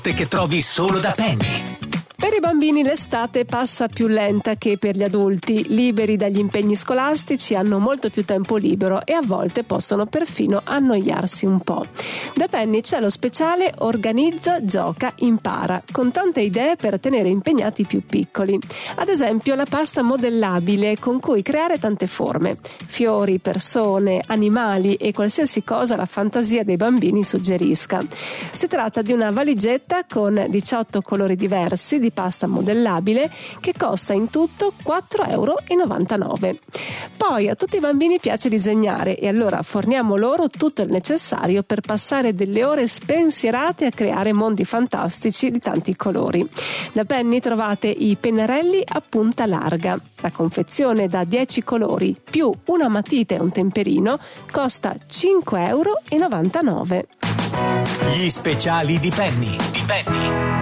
che trovi solo da Penny. Per i bambini l'estate passa più lenta che per gli adulti. Liberi dagli impegni scolastici, hanno molto più tempo libero e a volte possono perfino annoiarsi un po'. Da Penny c'è lo speciale Organizza, Gioca, Impara, con tante idee per tenere impegnati i più piccoli. Ad esempio la pasta modellabile con cui creare tante forme. Fiori, persone, animali e qualsiasi cosa la fantasia dei bambini suggerisca. Si tratta di una valigetta con 18 colori diversi di pasta modellabile che costa in tutto 4,99 €. Poi a tutti i bambini piace disegnare e allora forniamo loro tutto il necessario per passare delle ore spensierate a creare mondi fantastici di tanti colori. Da Penny trovate i pennarelli a punta larga. La confezione da 10 colori più una matita e un temperino costa 5,99 €. Gli speciali di Penny.